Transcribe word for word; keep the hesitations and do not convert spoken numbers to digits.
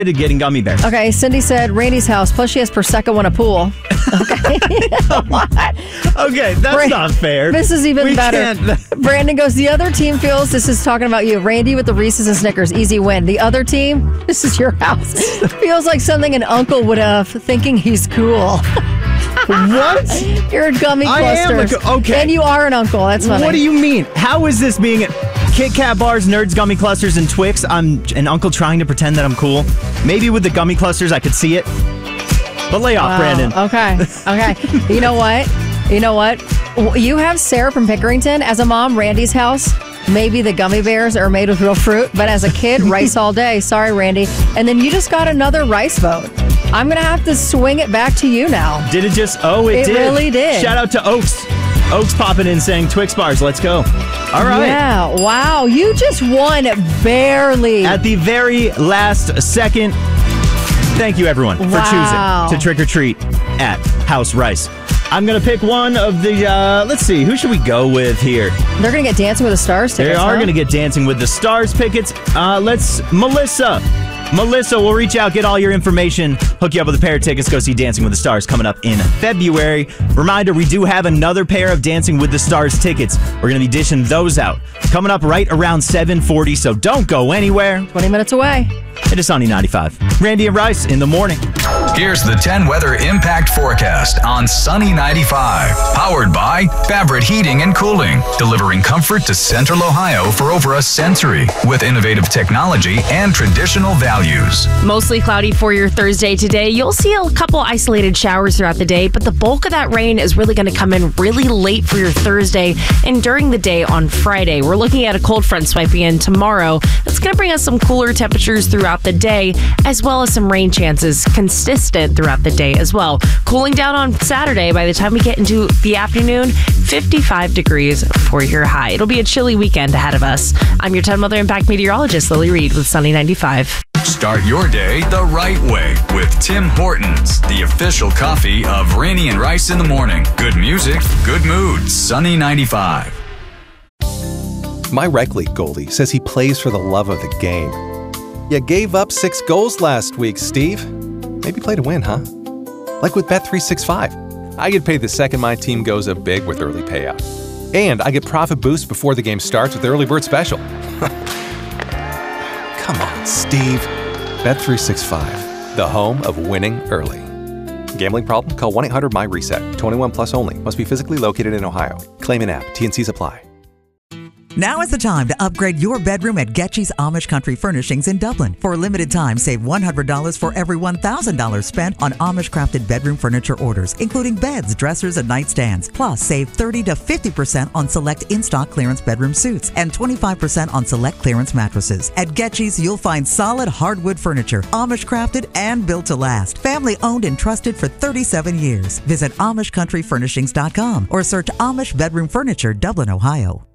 to getting gummy bears. Okay, Cindy said Randy's house, plus she has Prosecco and a pool. Okay. Okay, that's Bra- not fair. This is even We better. can't- Brandon goes, the other team feels, this is talking about you, Randy with the Reese's and Snickers, easy win. The other team, this is your house, feels like something an uncle would have, thinking he's cool. What? You're a gummy I am clusters. a gu- okay. And you are an uncle. That's funny. What do you mean? How is this being Kit Kat bars, Nerds, Gummy Clusters, and Twix? I'm an uncle trying to pretend that I'm cool. Maybe with the gummy clusters, I could see it. But lay off, Wow. Brandon. Okay. Okay. You know what? You know what? You have Sarah from Pickerington as a mom, Randy's house. Maybe the gummy bears are made with real fruit, but as a kid, rice all day. Sorry, Randy. And then you just got another rice vote. I'm going to have to swing it back to you now. Did it just? Oh, it, It did. really did. Shout out to Oaks. Oaks popping in saying Twix bars. Let's go. All right. Yeah. Wow. You just won barely. At the very last second, thank you everyone for Wow. choosing to trick or treat at House Rice. I'm going to pick one of the, uh, let's see, who should we go with here? They're going to get Dancing with the Stars They tickets. are huh? going to get Dancing with the Stars tickets. Uh, let's, Melissa. Melissa, we'll reach out, get all your information, hook you up with a pair of tickets, go see Dancing with the Stars coming up in February. Reminder, we do have another pair of Dancing with the Stars tickets. We're going to be dishing those out. Coming up right around seven forty, so don't go anywhere. twenty minutes away. It is Sunny ninety-five. Randy and Rice in the morning. Here's the ten weather impact forecast on Sunny ninety-five. Powered by Fabric Heating and Cooling. Delivering comfort to Central Ohio for over a century. With innovative technology and traditional values. Mostly cloudy for your Thursday today. You'll see a couple isolated showers throughout the day, but the bulk of that rain is really going to come in really late for your Thursday and during the day on Friday. We're looking at a cold front swiping in tomorrow. That's going to bring us some cooler temperatures throughout the day, as well as some rain chances consistent throughout the day as well. Cooling down on Saturday by the time we get into the afternoon, fifty-five degrees for your high. It'll be a chilly weekend ahead of us. I'm your ten Weather Impact meteorologist, Lily Reed with Sunny ninety-five. Start your day the right way with Tim Hortons, the official coffee of Rainey and Rice in the morning. Good music, good mood. Sunny ninety-five. My rec league goalie says he plays for the love of the game. You gave up six goals last week, Steve. Maybe play to win, huh? Like with Bet three sixty-five. I get paid the second my team goes up big with early payout. And I get profit boost before the game starts with the early bird special. Come on, Steve. Bet three sixty-five, the home of winning early. Gambling problem? Call one eight hundred my reset. twenty-one plus only. Must be physically located in Ohio. Claim in app. T N Cs apply. Now is the time to upgrade your bedroom at Getchy's Amish Country Furnishings in Dublin. For a limited time, save one hundred dollars for every one thousand dollars spent on Amish-crafted bedroom furniture orders, including beds, dressers, and nightstands. Plus, save thirty to fifty percent on select in-stock clearance bedroom suites and twenty-five percent on select clearance mattresses. At Getchy's, you'll find solid hardwood furniture, Amish-crafted and built to last. Family-owned and trusted for thirty-seven years. Visit Amish Country Furnishings dot com or search Amish Bedroom Furniture, Dublin, Ohio.